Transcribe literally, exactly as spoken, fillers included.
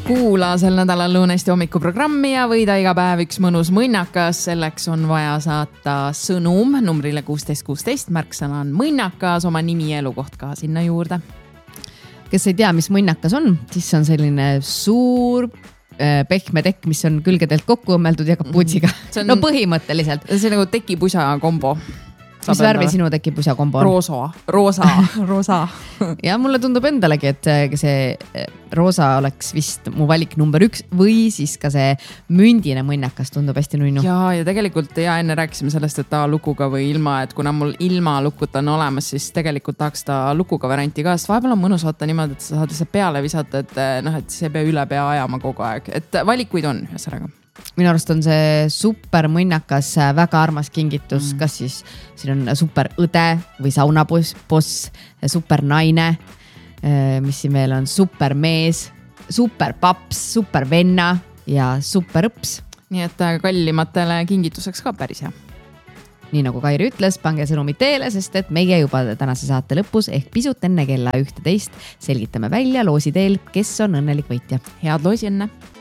Kuula sel nädalal Lõunesti hommikuprogrammi ja võida iga päev üks mõnus mõnnakas. Selleks on vaja saata sõnum numbrile kuusteist kuusteist. Märksõna on mõnnakas, oma nimi ja elukoht ka sinna juurde. Kes ei tea, mis mõnnakas on, siis on selline suur pehme tekk, mis on külgedelt kokku õmmeldud ja kapuutsiga. On... No põhimõtteliselt. See on nagu tekipusa kombo. Mis värvi sinu tekipusa kombo on? Roosa. Roosa. Roosa. Ja mulle tundub endalegi, et see roosa oleks vist mu valik number üks või siis ka see mündine mõnnakas tundub hästi nuinu. Ja, ja tegelikult ja enne rääkisime sellest, et ta lukuga või ilma, et kuna mul ilma lukuta on olemas, siis tegelikult tahaks ta lukuga varianti ka, sest vahepeal on mõnus vaata niimoodi, et sa saad lihtsalt peale visata, et, noh, et see ei pea üle pea ajama kogu aeg. Et valikuid on ühesõnaga. Minu arust on see super mõnnakas, väga armas kingitus, mm. kas siis siin on super õde või saunaboss, super naine, mis siin veel on, super mees, super paps, super venna ja super õps. Nii et kallimatele kingituseks ka päris hea. Nii nagu Kairi ütles, pange sõnumid teele, sest et meie juba tänase saate lõpus ehk pisut enne kella ühteteist selgitame välja loosi teel, kes on õnnelik võitja. Head loosi enne!